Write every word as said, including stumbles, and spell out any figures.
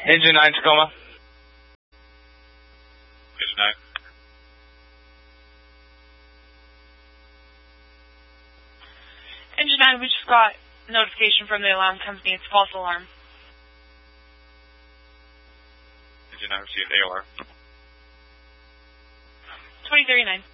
Engine nine, Tacoma. Engine nine. Engine nine, we just got notification from the alarm company. It's false alarm. Engine nine received A O R. twenty thirty-nine.